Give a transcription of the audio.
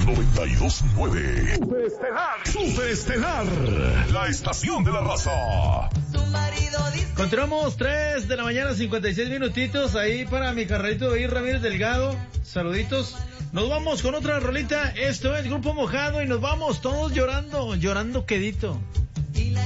92.9. Superestelar. La estación de la raza. Continuamos 3 de la mañana, 56 minutitos. Ahí para mi carnalito David Ramírez Delgado. Saluditos. Nos vamos con otra rolita. Esto es Grupo Mojado y nos vamos todos llorando quedito.